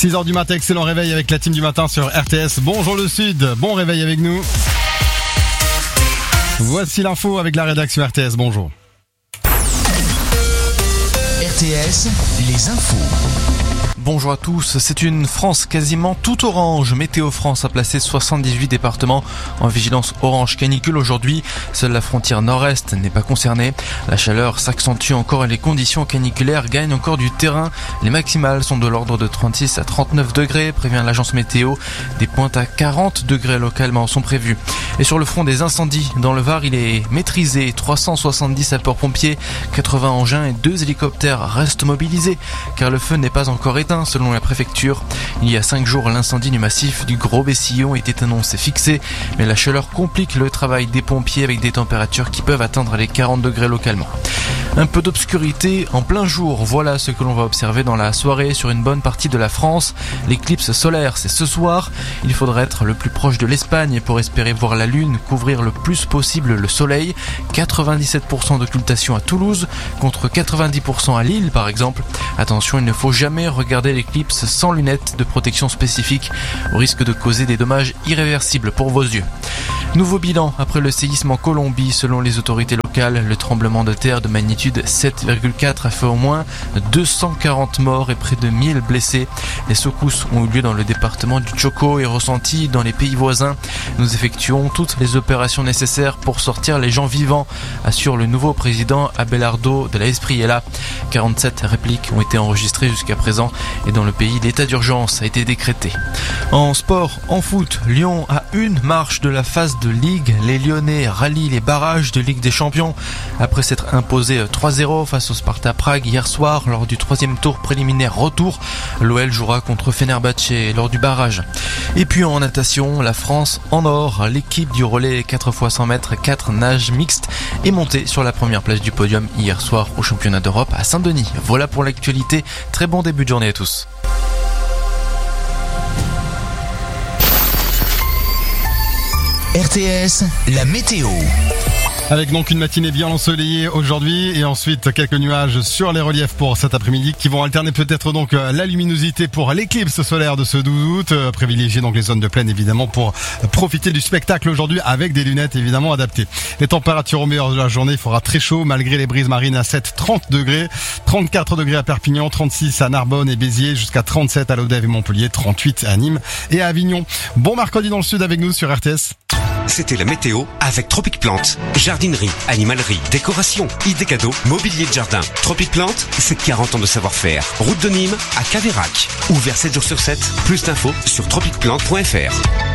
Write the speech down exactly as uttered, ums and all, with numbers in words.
six heures du matin, excellent réveil avec la team du matin sur R T S. Bonjour le Sud, bon réveil avec nous. Voici l'info avec la rédaction R T S, bonjour. R T S, les infos. Bonjour à tous, c'est une France quasiment tout orange. Météo France a placé soixante-dix-huit départements en vigilance orange canicule aujourd'hui. Seule la frontière nord-est n'est pas concernée. La chaleur s'accentue encore et les conditions caniculaires gagnent encore du terrain. Les maximales sont de l'ordre de trente-six à trente-neuf degrés, prévient l'agence météo. Des pointes à quarante degrés localement sont prévues. Et sur le front des incendies, dans le Var, il est maîtrisé. trois cent soixante-dix sapeurs-pompiers, quatre-vingts engins et deux hélicoptères restent mobilisés car le feu n'est pas encore éteint. Selon la préfecture, il y a cinq jours, l'incendie du massif du Gros Bessillon était annoncé fixé, mais la chaleur complique le travail des pompiers avec des températures qui peuvent atteindre les quarante degrés localement. Un peu d'obscurité en plein jour, voilà ce que l'on va observer dans la soirée sur une bonne partie de la France. L'éclipse solaire, c'est ce soir. Il faudra être le plus proche de l'Espagne pour espérer voir la lune couvrir le plus possible le soleil. quatre-vingt-dix-sept pour cent d'occultation à Toulouse contre quatre-vingt-dix pour cent à Lille par exemple. Attention, il ne faut jamais regarder l'éclipse sans lunettes de protection spécifiques au risque de causer des dommages irréversibles pour vos yeux. Nouveau bilan après le séisme en Colombie. Selon les autorités locales, le tremblement de terre de magnitude sept virgule quatre a fait au moins deux cent quarante morts et près de mille blessés. Les secousses ont eu lieu dans le département du Chocó et ressenties dans les pays voisins. Nous effectuons toutes les opérations nécessaires pour sortir les gens vivants, assure le nouveau président Abelardo de la Espriella. quarante-sept répliques ont été enregistrées jusqu'à présent et dans le pays, l'état d'urgence a été décrété. En sport, en foot, Lyon a une marche de la phase de Ligue. Les Lyonnais rallient les barrages de Ligue des Champions après s'être imposés trois zéro face au Sparta Prague hier soir lors du troisième tour préliminaire retour. L'O L jouera contre Fenerbahçe lors du barrage. Et puis en natation, la France en or. L'équipe du relais quatre fois cent mètres, quatre nages mixtes est montée sur la première place du podium hier soir au championnat d'Europe à Saint-Denis. Voilà pour l'actualité. Très bon début de journée à tous. R T S, la météo. Avec donc une matinée bien ensoleillée aujourd'hui et ensuite quelques nuages sur les reliefs pour cet après-midi qui vont alterner peut-être donc la luminosité pour l'éclipse solaire de ce douze août. Privilégier donc les zones de plaine évidemment pour profiter du spectacle aujourd'hui avec des lunettes évidemment adaptées. Les températures au meilleur de la journée, il fera très chaud malgré les brises marines à sept à trente degrés, trente-quatre degrés à Perpignan, trente-six à Narbonne et Béziers, jusqu'à trente-sept à Lodève et Montpellier, trente-huit à Nîmes et à Avignon. Bon mercredi dans le sud avec nous sur R T S. C'était la météo avec Tropic Plante. Jardinerie, animalerie, décoration, idées cadeaux, mobilier de jardin. Tropic Plante, c'est quarante ans de savoir-faire. Route de Nîmes à Caveyrac. Ouvert sept jours sur sept. Plus d'infos sur tropic plante point f r.